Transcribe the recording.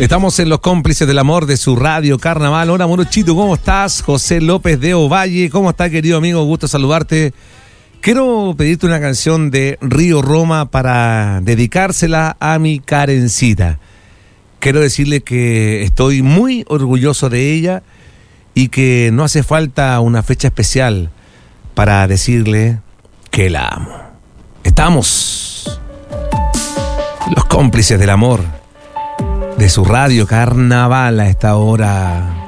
Estamos en Los Cómplices del Amor de su radio Carnaval. Hola, Morochito, ¿cómo estás? José López de Ovalle, ¿cómo estás, querido amigo? Gusto saludarte. Quiero pedirte una canción de Río Roma para dedicársela a mi Karencita. Quiero decirle que estoy muy orgulloso de ella y que no hace falta una fecha especial para decirle que la amo. Estamos Los Cómplices del Amor de su radio Carnaval a esta hora.